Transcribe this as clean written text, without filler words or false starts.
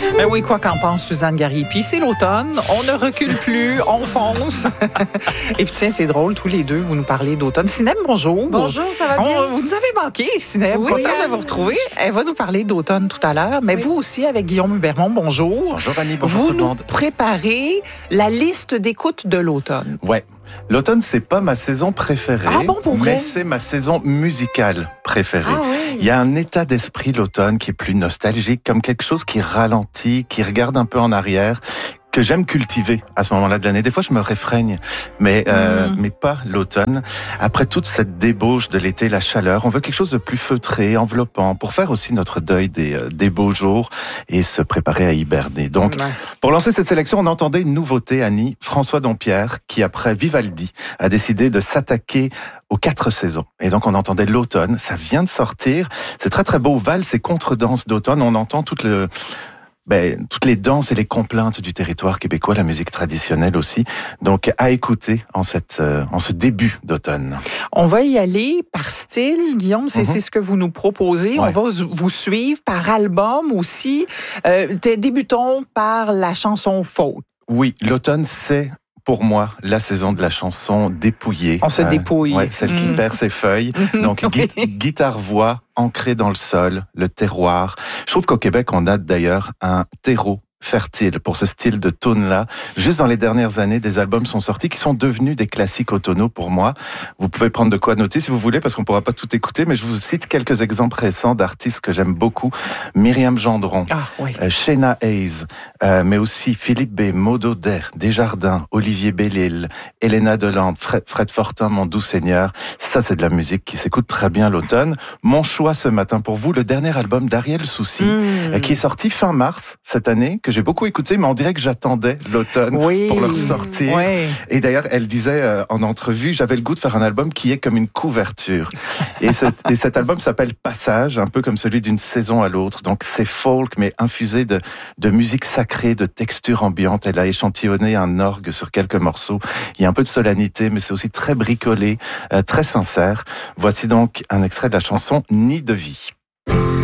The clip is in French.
Ben oui, quoi qu'en pense Suzanne Gariépy, c'est l'automne, on ne recule plus, on fonce. Et puis tiens, c'est drôle, tous les deux, vous nous parlez d'automne. Sinem, bonjour. Bonjour, ça va bien? Vous nous avez manqué, Sinem. Oui, Contente de vous retrouver. Elle va nous parler d'automne tout à l'heure, mais vous aussi, avec Guillaume Hubermont, bonjour. Bonjour Annie, bonjour tout le monde. Vous nous préparez la liste d'écoute de l'automne. Ouais. L'automne, c'est pas ma saison préférée, Ah bon, pour vrai? mais c'est ma saison musicale préférée. Ah oui. Il y a un état d'esprit l'automne qui est plus nostalgique, comme quelque chose qui ralentit, qui regarde un peu en arrière, que j'aime cultiver à ce moment-là de l'année. Des fois, je me réfrègne, mais pas l'automne. Après toute cette débauche de l'été, la chaleur, on veut quelque chose de plus feutré, enveloppant, pour faire aussi notre deuil des beaux jours et se préparer à hiberner. Donc, pour lancer cette sélection, on entendait une nouveauté, Annie, François Dompierre, qui après Vivaldi a décidé de s'attaquer aux 4 saisons. Et donc, on entendait l'automne, ça vient de sortir. C'est très très beau, valse et contre-danse d'automne. On entend toutes les danses et les complaintes du territoire québécois, la musique traditionnelle aussi. Donc, à écouter en ce début d'automne. On va y aller par style, Guillaume, c'est ce que vous nous proposez. Ouais. On va vous suivre par album aussi. Débutons par la chanson folk. Oui, l'automne, c'est pour moi la saison de la chanson dépouillée. On se dépouille. Ouais, celle qui perd ses feuilles. Donc, guitare-voix ancrée dans le sol, le terroir. Je trouve qu'au Québec, on a d'ailleurs un terreau fertile pour ce style de tone-là. Juste dans les dernières années, des albums sont sortis qui sont devenus des classiques automnaux pour moi. Vous pouvez prendre de quoi noter si vous voulez, parce qu'on pourra pas tout écouter, mais je vous cite quelques exemples récents d'artistes que j'aime beaucoup. Myriam Gendron, Shayna Hayes, mais aussi Philippe B, Maud Audet, Desjardins, Olivier Bellil, Elena Delande, Fred Fortin, Mon doux Seigneur. Ça, c'est de la musique qui s'écoute très bien l'automne. Mon choix ce matin pour vous, le dernier album d'Ariel Soucy, qui est sorti fin mars cette année, que j'ai beaucoup écouté, mais on dirait que j'attendais l'automne pour le ressortir. Oui. Et d'ailleurs, elle disait en entrevue, j'avais le goût de faire un album qui est comme une couverture. Et cet album s'appelle Passage, un peu comme celui d'une saison à l'autre. Donc c'est folk, mais infusé de musique sacrée, de texture ambiante. Elle a échantillonné un orgue sur quelques morceaux. Il y a un peu de solennité, mais c'est aussi très bricolé, très sincère. Voici donc un extrait de la chanson Nid de vie.